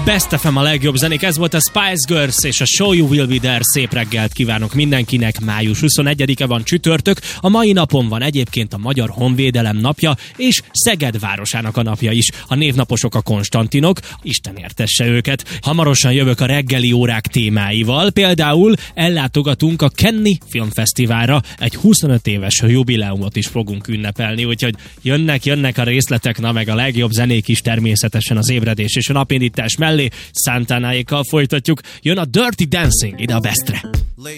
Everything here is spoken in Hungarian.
Best FM a legjobb zenék, ez volt a Spice Girls és a Show You Will Be There. Szép reggelt kívánok mindenkinek, május 21-e van, csütörtök, a mai napon van egyébként a Magyar Honvédelem napja, és Szeged városának a napja is. A névnaposok a Konstantinok, Isten értesse őket. Hamarosan jövök a reggeli órák témáival, például ellátogatunk a Cannes Filmfesztiválra, egy 25 éves jubileumot is fogunk ünnepelni, úgyhogy jönnek a részletek, na meg a legjobb zenék is természetesen az ébredés és a napindítás mellé. Santanáékkal folytatjuk, jön a Dirty Dancing ide a Bestre.